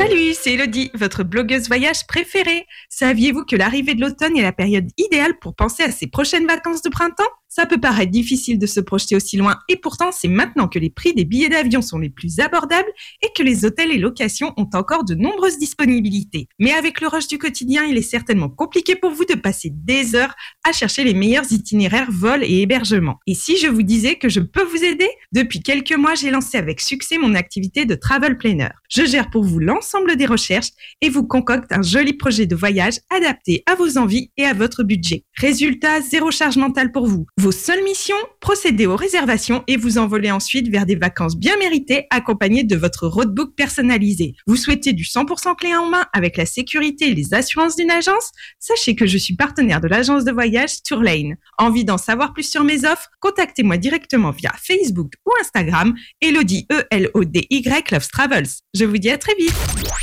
Salut, c'est Elodie, votre blogueuse voyage préférée. Saviez-vous que l'arrivée de l'automne est la période idéale pour penser à ses prochaines vacances de printemps ? Ça peut paraître difficile de se projeter aussi loin et pourtant c'est maintenant que les prix des billets d'avion sont les plus abordables et que les hôtels et locations ont encore de nombreuses disponibilités. Mais avec le rush du quotidien, il est certainement compliqué pour vous de passer des heures à chercher les meilleurs itinéraires, vols et hébergements. Et si je vous disais que je peux vous aider ? Depuis quelques mois, j'ai lancé avec succès mon activité de travel planner. Je gère pour vous l'ensemble des recherches et vous concocte un joli projet de voyage adapté à vos envies et à votre budget. Résultat, zéro charge mentale pour vous. Vos seules missions, procéder aux réservations et vous envoler ensuite vers des vacances bien méritées accompagnées de votre roadbook personnalisé. Vous souhaitez du 100% clé en main avec la sécurité et les assurances d'une agence ? Sachez que je suis partenaire de l'agence de voyage Tourlane. Envie d'en savoir plus sur mes offres ? Contactez-moi directement via Facebook ou Instagram, Elodie, E-L-O-D-Y, Loves Travels. Je vous dis à très vite.